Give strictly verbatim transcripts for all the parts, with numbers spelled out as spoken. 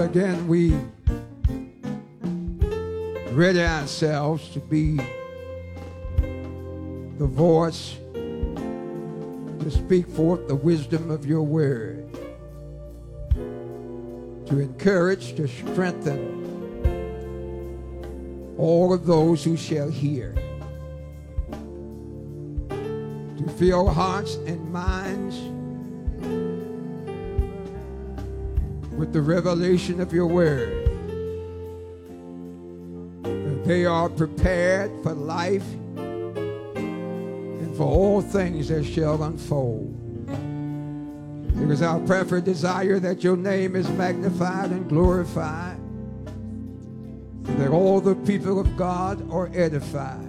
Again, we ready ourselves to be the voice to speak forth the wisdom of your word, to encourage, to strengthen all of those who shall hear, to fill hearts and minds with the revelation of your word, that they are prepared for life and for all things that shall unfold. It is our preferred desire that your name is magnified and glorified, and that all the people of God are edified.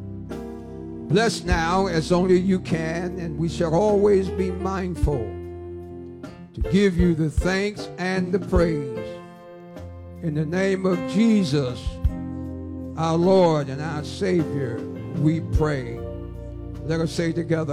Bless now as only you can, and we shall always be mindful to give you the thanks and the praise. In the name of Jesus, our Lord and our Savior, we pray. Let us say together,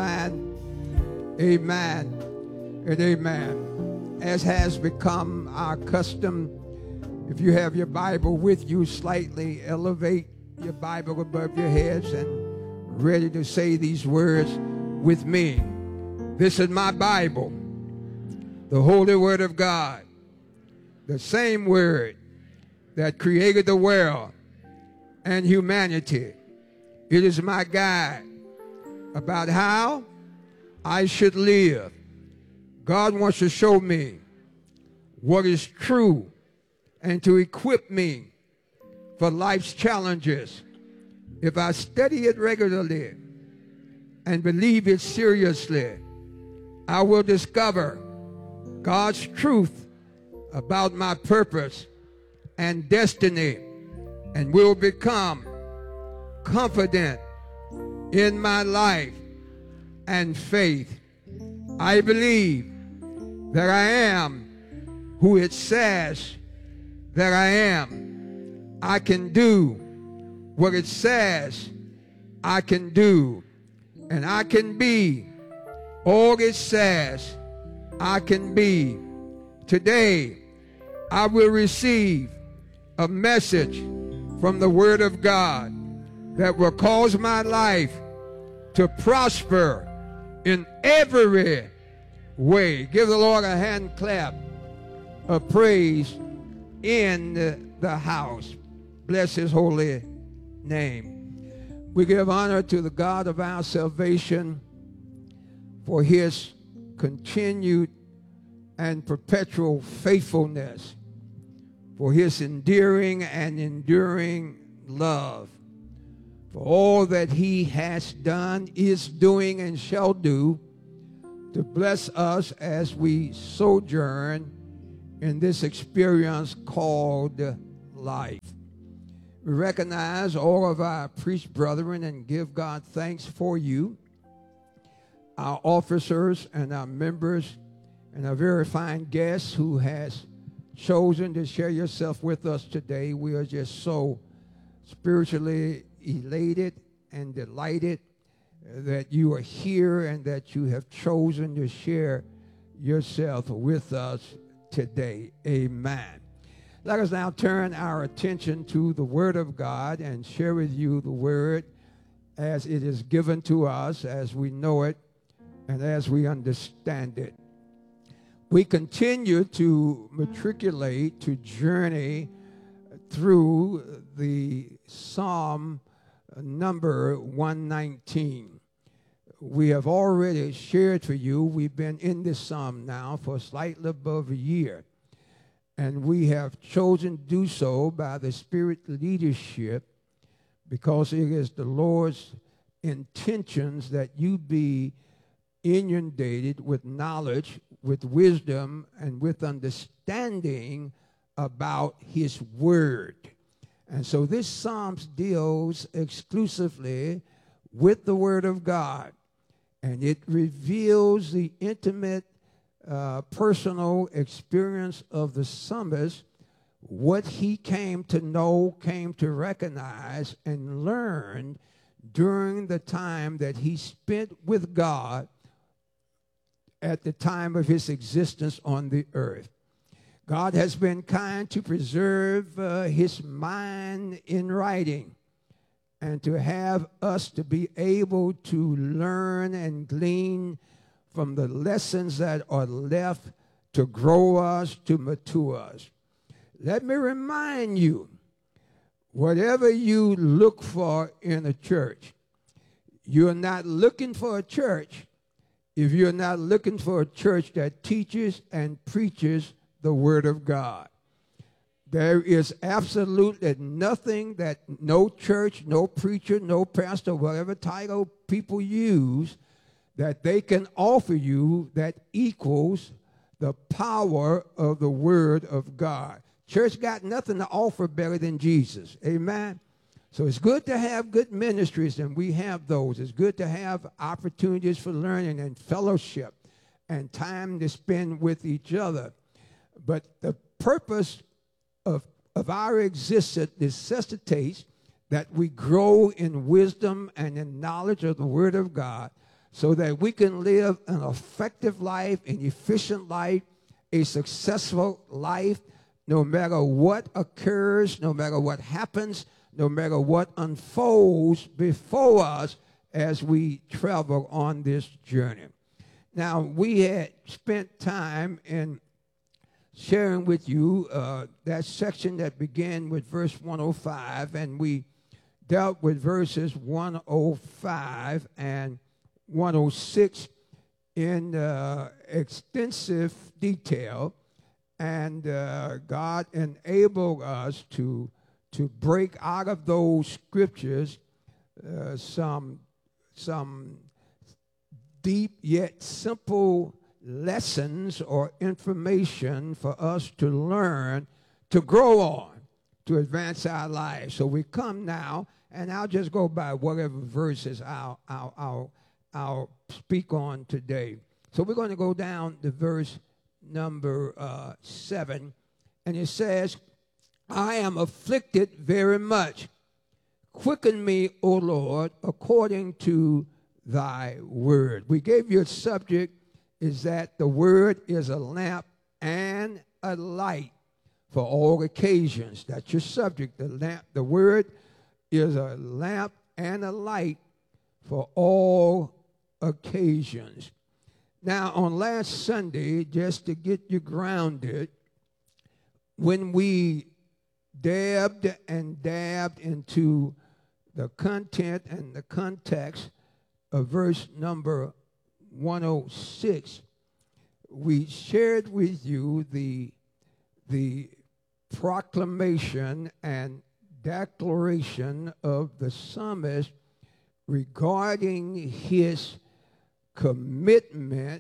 amen, amen, and amen. As has become our custom, if you have your Bible with you, slightly elevate your Bible above your heads and ready to say these words with me. This is my Bible, the Holy Word of God, the same Word that created the world and humanity. It is my guide about how I should live. God wants to show me what is true and to equip me for life's challenges. If I study it regularly and believe it seriously, I will discover God's truth about my purpose and destiny, and will become confident in my life and faith. I believe that I am who it says that I am. I can do what it says I can do, and I can be all it says I can be. Today, I will receive a message from the Word of God that will cause my life to prosper in every way. Give the Lord a hand clap of praise in the house. Bless his holy name. We give honor to the God of our salvation for his continued and perpetual faithfulness, for his endearing and enduring love, for all that he has done, is doing, and shall do to bless us as we sojourn in this experience called life. We recognize all of our priest brethren and give God thanks for you, our officers and our members, and our very fine guest who has chosen to share yourself with us today. We are just so spiritually elated and delighted that you are here and that you have chosen to share yourself with us today. Amen. Let us now turn our attention to the Word of God and share with you the Word as it is given to us, as we know it, and as we understand it. We continue to matriculate, to journey through the Psalm number one nineteen. We have already shared for you, we've been in this Psalm now for slightly above a year, and we have chosen to do so by the Spirit leadership because it is the Lord's intentions that you be inundated with knowledge, with wisdom, and with understanding about his word. And so this Psalm deals exclusively with the word of God, and it reveals the intimate uh, personal experience of the psalmist, what he came to know, came to recognize, and learn during the time that he spent with God at the time of his existence on the earth. God has been kind to preserve uh, his mind in writing and to have us to be able to learn and glean from the lessons that are left to grow us, to mature us. Let me remind you, whatever you look for in a church, you're not looking for a church if you're not looking for a church that teaches and preaches the Word of God. There is absolutely nothing that no church, no preacher, no pastor, whatever title people use, that they can offer you that equals the power of the Word of God. Church got nothing to offer better than Jesus. Amen? So it's good to have good ministries, and we have those. It's good to have opportunities for learning and fellowship and time to spend with each other. But the purpose of, of our existence necessitates that we grow in wisdom and in knowledge of the Word of God so that we can live an effective life, an efficient life, a successful life, no matter what occurs, no matter what happens, no matter what unfolds before us as we travel on this journey. Now, we had spent time in sharing with you uh, that section that began with verse one oh five, and we dealt with verses one oh five and one oh six in uh, extensive detail, and uh, God enabled us to, to break out of those scriptures uh, some, some deep yet simple lessons or information for us to learn, to grow on, to advance our lives. So we come now, and I'll just go by whatever verses I'll, I'll, I'll, I'll speak on today. So we're going to go down to verse number uh, seven, and it says, I am afflicted very much. Quicken me, O Lord, according to thy word. We gave you a subject, is that the word is a lamp and a light for all occasions. That's your subject. The lamp, the word is a lamp and a light for all occasions. Now, on last Sunday, just to get you grounded, when we dabbed and dabbed into the content and the context of verse number one oh six, we shared with you the, the proclamation and declaration of the psalmist regarding his commitment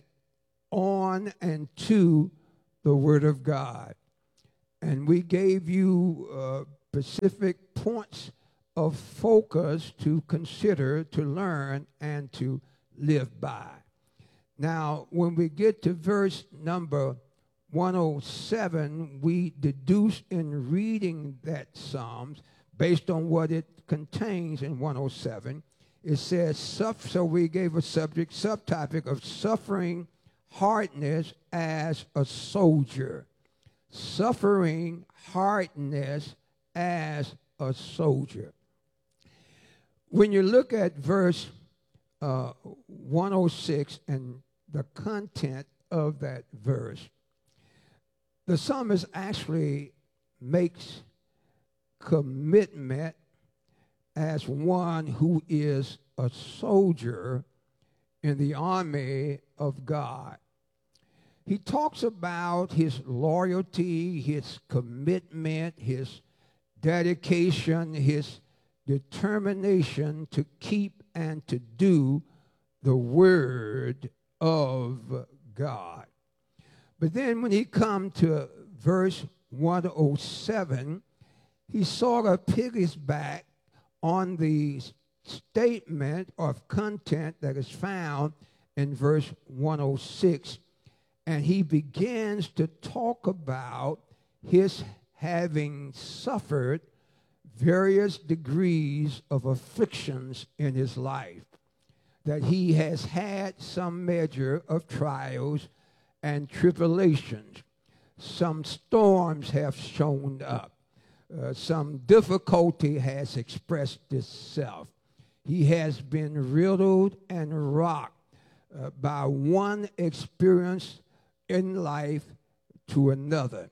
on and to the Word of God. And we gave you uh, specific points of focus to consider, to learn, and to live by. Now, when we get to verse number one oh seven, we deduce in reading that Psalms, based on what it contains in one oh seven, it says, so we gave a subject, subtopic of suffering hardness as a soldier. Suffering hardness as a soldier. When you look at verse uh, one oh six and the content of that verse, the psalmist actually makes commitment as one who is a soldier in the army of God. He talks about his loyalty, his commitment, his dedication, his determination to keep and to do the Word of God. But then when he comes to verse one oh seven, he sort of piggybacks on the statement of content that is found in verse one oh six, and he begins to talk about his having suffered various degrees of afflictions in his life, that he has had some measure of trials and tribulations. some storms have shown up. Uh, some difficulty has expressed itself. He has been riddled and rocked uh, by one experience in life to another.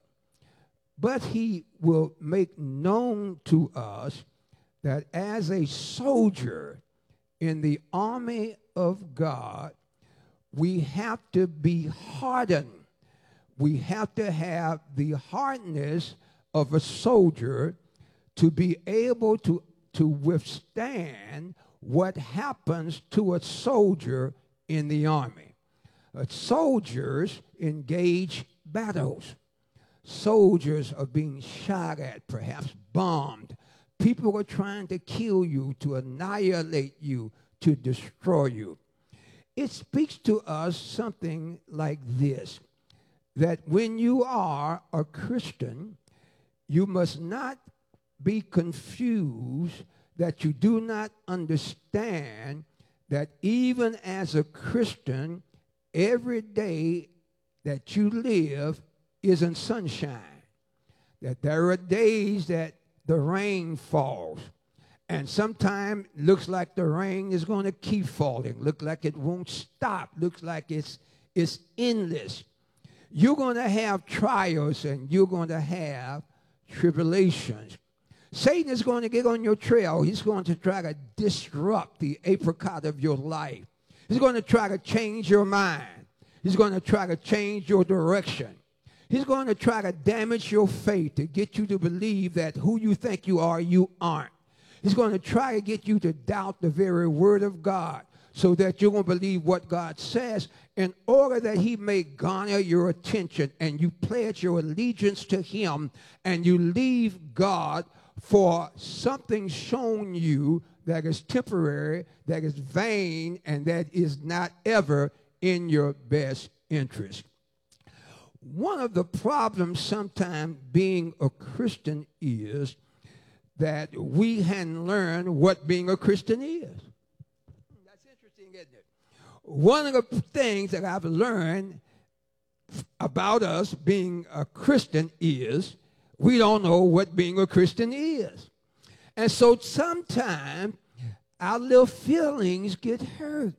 But he will make known to us that as a soldier in the army of God, we have to be hardened. We have to have the hardness of a soldier to be able to, to withstand what happens to a soldier in the army. Uh, soldiers engage battles. Soldiers are being shot at, perhaps bombed. People are trying to kill you, to annihilate you, to destroy you. It speaks to us something like this, that when you are a Christian, you must not be confused that you do not understand that even as a Christian, every day that you live isn't sunshine. That there are days that the rain falls. And sometimes looks like the rain is going to keep falling. Look like it won't stop. Looks like it's, it's endless. You're going to have trials and you're going to have tribulations. Satan is going to get on your trail. He's going to try to disrupt the apricot of your life. He's going to try to change your mind. He's going to try to change your direction. He's going to try to damage your faith to get you to believe that who you think you are, you aren't. He's going to try to get you to doubt the very word of God so that you're going to believe what God says in order that he may garner your attention and you pledge your allegiance to him and you leave God for something shown you that is temporary, that is vain, and that is not ever in your best interest. One of the problems sometimes being a Christian is that we hadn't learned what being a Christian is. That's interesting, isn't it? One of the things that I've learned about us being a Christian is we don't know what being a Christian is. And so sometimes our little feelings get hurt.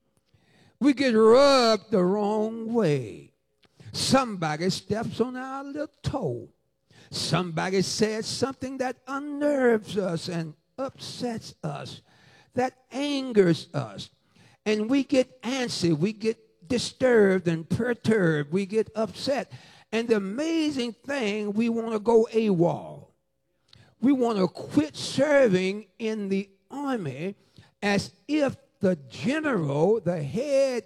We get rubbed the wrong way. Somebody steps on our little toe. Somebody says something that unnerves us and upsets us, that angers us. And we get antsy, we get disturbed and perturbed, we get upset. And the amazing thing, we want to go AWOL. We want to quit serving in the army as if the general, the head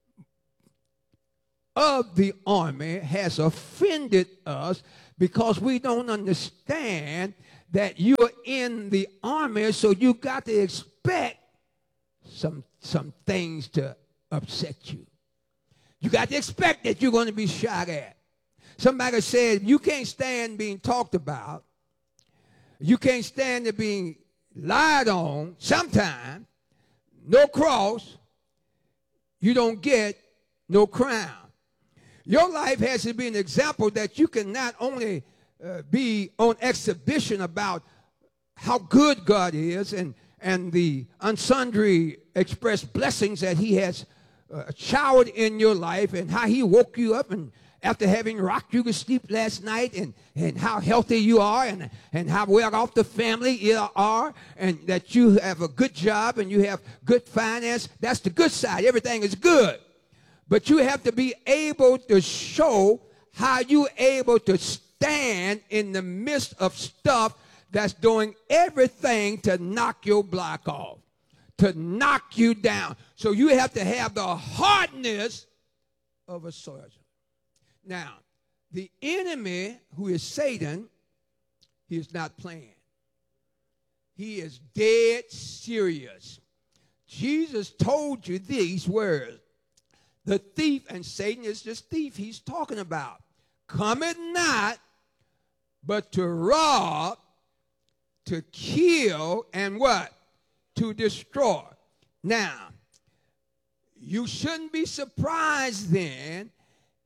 of the army has offended us because we don't understand that you're in the army, so you got to expect some, some things to upset you. You got to expect that you're going to be shot at. Somebody said, you can't stand being talked about. You can't stand it being lied on. Sometimes, no cross, you don't get no crown. Your life has to be an example that you can not only uh, be on exhibition about how good God is and, and the unsundry expressed blessings that he has uh, showered in your life and how he woke you up and after having rocked you to sleep last night and, and how healthy you are and, and how well off the family you are and that you have a good job and you have good finance. That's the good side. Everything is good. But you have to be able to show how you're able to stand in the midst of stuff that's doing everything to knock your block off, to knock you down. So you have to have the hardness of a soldier. Now, the enemy, who is Satan, he is not playing. He is dead serious. Jesus told you these words. The thief, and Satan is this thief he's talking about, cometh not but to rob, to kill, and what? To destroy. Now, you shouldn't be surprised then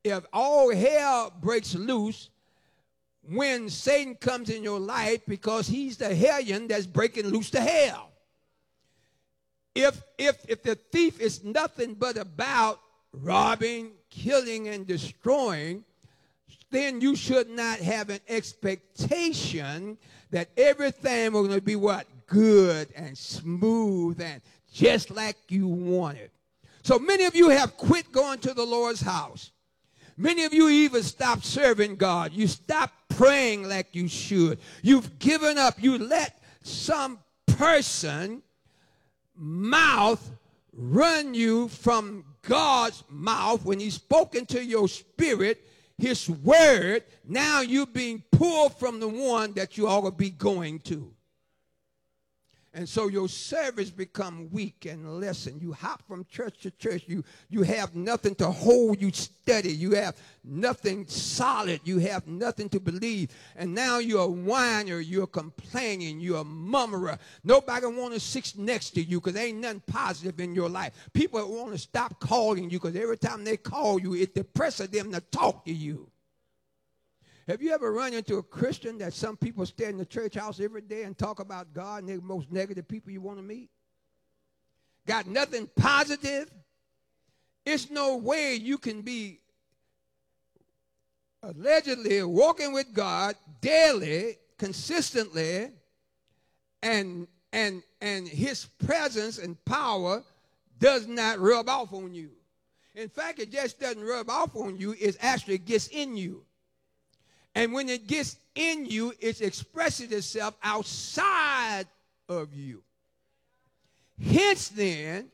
if all hell breaks loose when Satan comes in your life, because he's the hellion that's breaking loose the hell. If, if, if the thief is nothing but about robbing, killing, and destroying, then you should not have an expectation that everything will going to be what? Good and smooth and just like you want it. So many of you have quit going to the Lord's house. Many of you even stopped serving God. You stopped praying like you should. You've given up. You let some person mouth run you from God's mouth when he's spoken to your spirit, his word. Now you're being pulled from the one that you ought to be going to. And so your service become weak and lessen. You hop from church to church. You, you have nothing to hold you steady. You have nothing solid. You have nothing to believe. And now you're a whiner. You're complaining. You're a murmurer. Nobody want to sit next to you because there ain't nothing positive in your life. People want to stop calling you because every time they call you, it depresses them to talk to you. Have you ever run into a Christian that some people stay in the church house every day and talk about God, and they're the most negative people you want to meet? Got nothing positive? It's no way you can be allegedly walking with God daily, consistently, and, and, and his presence and power does not rub off on you. In fact, it just doesn't rub off on you. It actually gets in you. And when it gets in you, it's expressing itself outside of you. Hence then,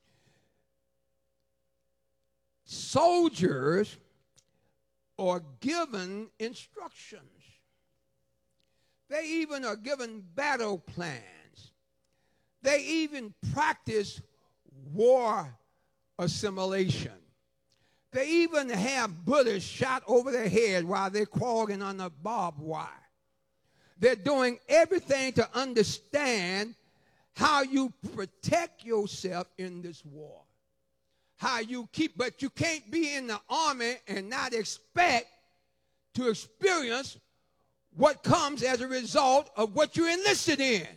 soldiers are given instructions. They even are given battle plans. They even practice war assimilation. They even have bullets shot over their head while they're crawling on the barbed wire. They're doing everything to understand how you protect yourself in this war. How you keep, but you can't be in the army and not expect to experience what comes as a result of what you're enlisted in.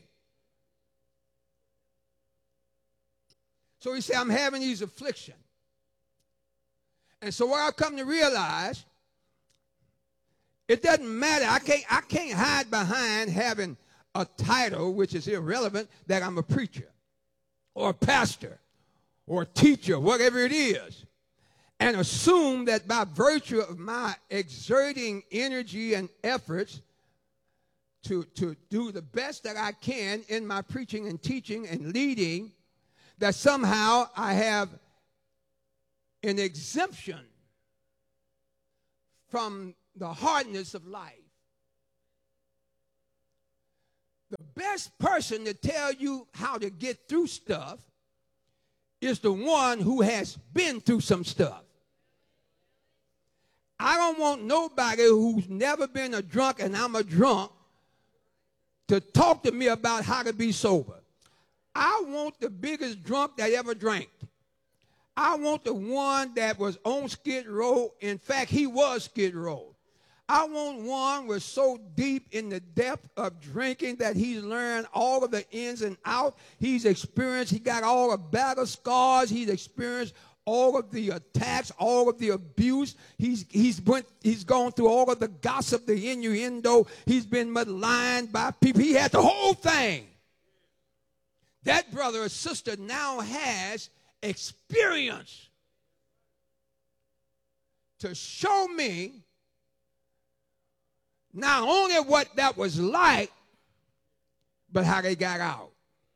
So he said, I'm having these afflictions. And so what I've come to realize, it doesn't matter. I can't, I can't hide behind having a title, which is irrelevant, that I'm a preacher or a pastor or a teacher, whatever it is, and assume that by virtue of my exerting energy and efforts to, to do the best that I can in my preaching and teaching and leading, that somehow I have an exemption from the hardness of life. The best person to tell you how to get through stuff is the one who has been through some stuff. I don't want nobody who's never been a drunk and I'm a drunk to talk to me about how to be sober. I want the biggest drunk that ever drank. I want the one that was on Skid Row. In fact, he was Skid Row. I want one who was so deep in the depth of drinking that he's learned all of the ins and outs. He's experienced, he got all the battle scars. He's experienced all of the attacks, all of the abuse. He's, he's, went, he's gone through all of the gossip, the innuendo. He's been maligned by people. He had the whole thing. That brother or sister now has experience to show me not only what that was like, but how they got out.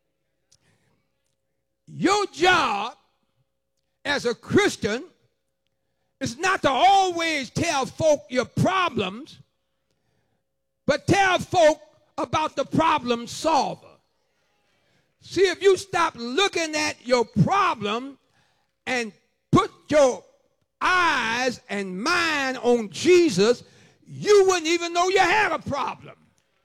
Your job as a Christian is not to always tell folk your problems, but tell folk about the problem solver. See, if you stop looking at your problem and put your eyes and mind on Jesus, you wouldn't even know you had a problem.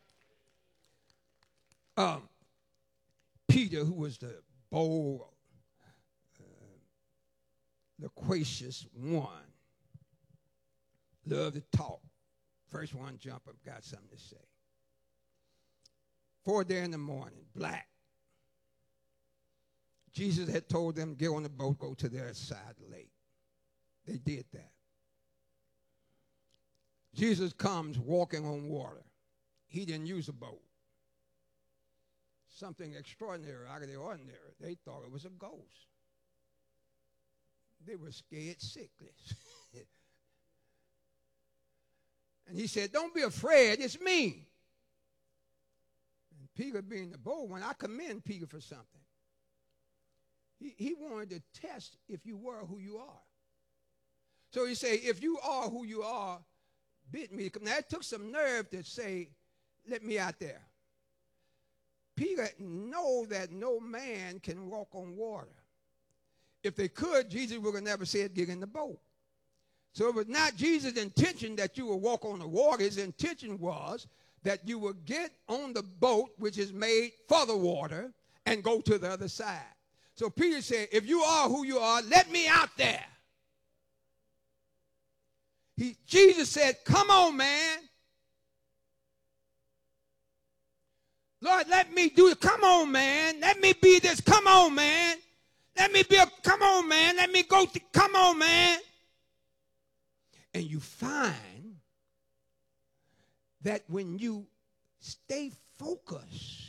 Um, Peter, who was the bold, uh, loquacious one, love to talk. First one jump up, got something to say. Four there in the morning, black. Jesus had told them, get on the boat, go to the other side of the lake. They did that. Jesus comes walking on water. He didn't use a boat. Something extraordinary, out of the ordinary. They thought it was a ghost. They were scared sicklies. And he said, don't be afraid, it's me. And Peter being the bold one, I commend Peter for something. He, he wanted to test if you were who you are. So he said, if you are who you are, bid me. Now it took some nerve to say, let me out there. Peter know that no man can walk on water. If they could, Jesus would have never said, get in the boat. So it was not Jesus' intention that you would walk on the water. His intention was that you would get on the boat, which is made for the water, and go to the other side. So Peter said, if you are who you are, let me out there. He, Jesus said, come on, man. Lord, let me do it. Come on, man. Let me be this. Come on, man. Let me be a, come on, man. Let me go, to, come on, man. And you find that when you stay focused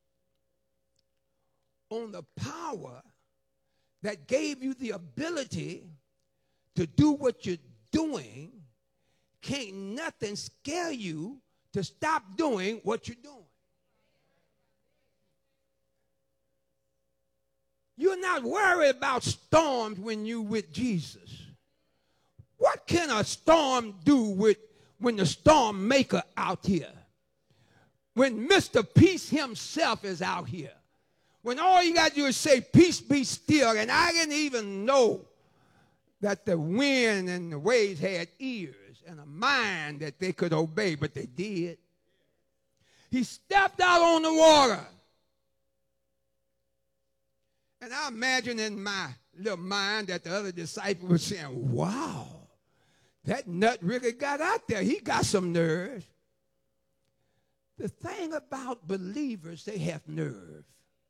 on the power that gave you the ability to do what you're doing, can't nothing scare you to stop doing what you're doing. You're not worried about storms when you're with Jesus. What can a storm do with when the storm maker out here? When Mister Peace himself is out here. When all you got to do is say, peace be still. And I didn't even know that the wind and the waves had ears and a mind that they could obey, but they did. He stepped out on the water. And I imagine in my little mind that the other disciples were saying, wow, that nut really got out there. He got some nerve. The thing about believers, they have nerve.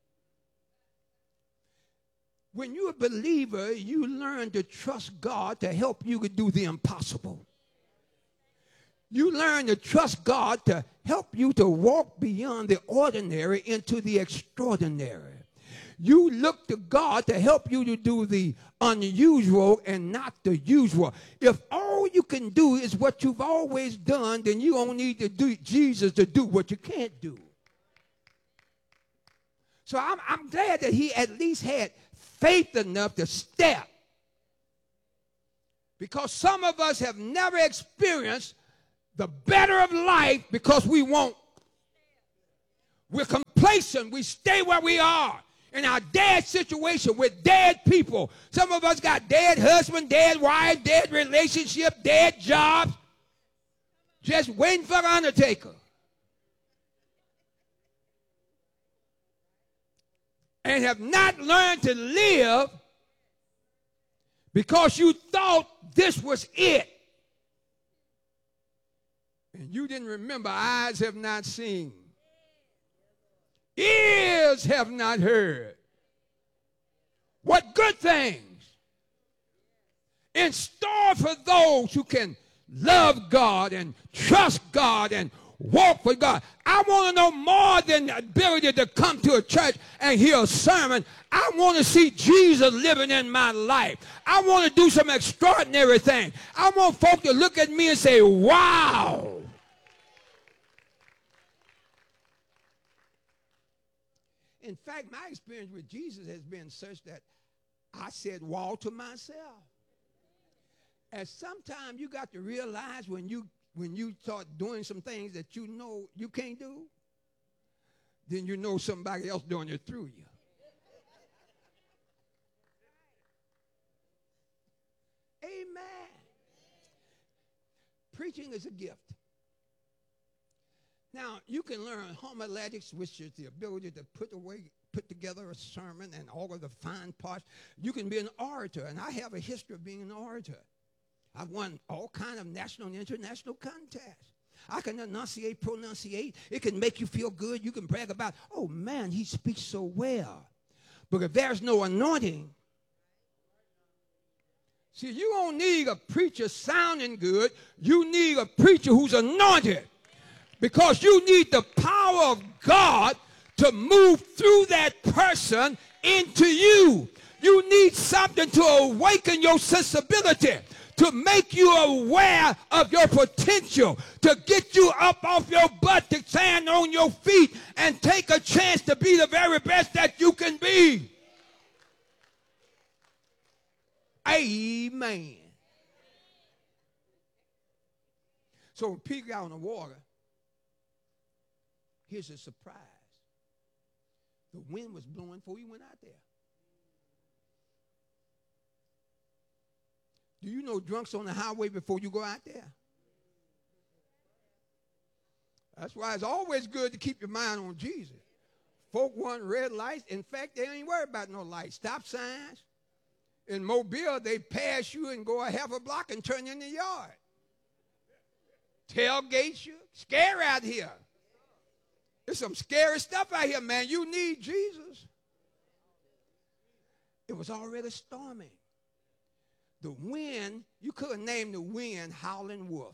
When you're a believer, you learn to trust God to help you to do the impossible. You learn to trust God to help you to walk beyond the ordinary into the extraordinary. You look to God to help you to do the unusual and not the usual. If all you can do is what you've always done, then you don't need to do Jesus to do what you can't do. So I'm, I'm glad that he at least had faith enough to step. Because some of us have never experienced the better of life because we won't. We're complacent. We stay where we are. In our dead situation with dead people. Some of us got dead husband, dead wife, dead relationship, dead jobs. Just waiting for the undertaker. And have not learned to live because you thought this was it. And you didn't remember, eyes have not seen. Ears have not heard. What good things in store for those who can love God and trust God and walk with God. I want to know more than the ability to come to a church and hear a sermon. I want to see Jesus living in my life. I want to do some extraordinary thing. I want folk to look at me and say, wow. In fact, my experience with Jesus has been such that I said, wow to myself. And sometimes you got to realize when you when you start doing some things that you know you can't do, then you know somebody else doing it through you. Amen. Preaching is a gift. Now, you can learn homiletics, which is the ability to put away, put together a sermon and all of the fine parts. You can be an orator, and I have a history of being an orator. I've won all kind of national and international contests. I can enunciate, pronunciate. It can make you feel good. You can brag about, oh, man, he speaks so well. But if there's no anointing, see, you don't need a preacher sounding good. You need a preacher who's anointed. Because you need the power of God to move through that person into you. You need something to awaken your sensibility, to make you aware of your potential, to get you up off your butt, to stand on your feet and take a chance to be the very best that you can be. Amen. So when Peter got on the water, here's a surprise. The wind was blowing before he went out there. Do you know drunks on the highway before you go out there? That's why it's always good to keep your mind on Jesus. Folk want red lights. In fact, they ain't worried about no lights. Stop signs. In Mobile, they pass you and go a half a block and turn in the yard. Tailgate you. Scary out here. There's some scary stuff out here, man. You need Jesus. It was already storming. The wind, you couldn't name the wind Howling Wolf.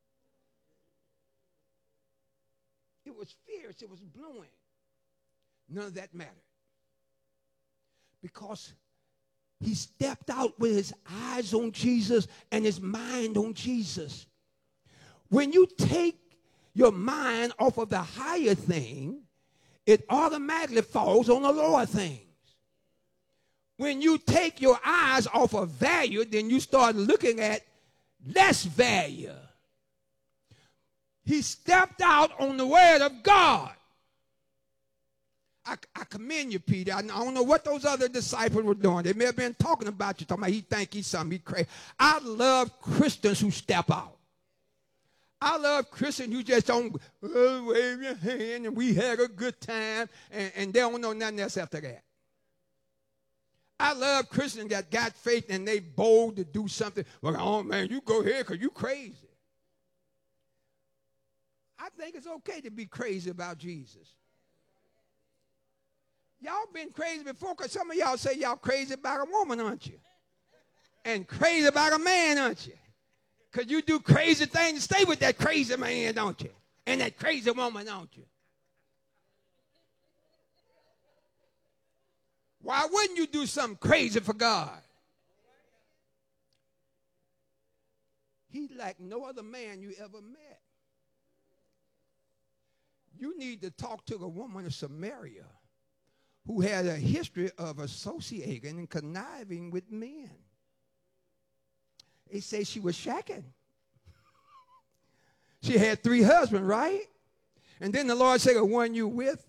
It was fierce. It was blowing. None of that mattered. Because he stepped out with his eyes on Jesus and his mind on Jesus. When you take your mind off of the higher thing, it automatically falls on the lower things. When you take your eyes off of value, then you start looking at less value. He stepped out on the word of God. I, I commend you, Peter. I don't know what those other disciples were doing. They may have been talking about you, talking about he think he's something, he crazy. I love Christians who step out. I love Christians who just don't oh, wave your hand and we had a good time and, and they don't know nothing else after that. I love Christians that got faith and they bold to do something. Well, oh man, you go ahead because you crazy. I think it's okay to be crazy about Jesus. Y'all been crazy before because some of y'all say y'all crazy about a woman, aren't you? And crazy about a man, aren't you? Because you do crazy things and stay with that crazy man, don't you? And that crazy woman, don't you? Why wouldn't you do something crazy for God? He like no other man you ever met. You need to talk to the woman of Samaria who had a history of associating and conniving with men. They say she was shacking. She had three husbands, right? And then the Lord said, the one you with,